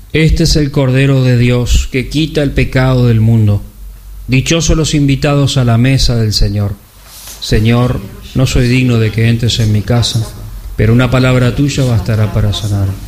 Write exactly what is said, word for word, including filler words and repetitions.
Este es el Cordero de Dios que quita el pecado del mundo. Dichosos los invitados a la mesa del Señor. Señor, no soy digno de que entres en mi casa, pero una palabra tuya bastará para sanar.